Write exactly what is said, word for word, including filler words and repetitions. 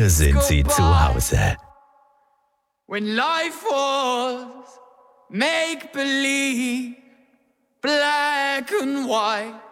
Hier sind Sie zu Hause. When life was make believe, black and white.